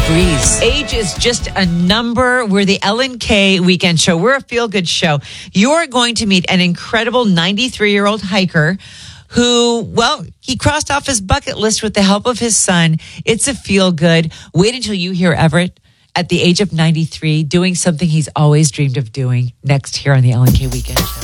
breeze. Age is just a number. We're the Ellen K Weekend Show. We're a feel-good show. You're going to meet an incredible 93-year-old hiker who, well, he crossed off his bucket list with the help of his son. It's a feel-good. Wait until you hear Everett at the age of 93 doing something he's always dreamed of doing next here on the Ellen K Weekend Show.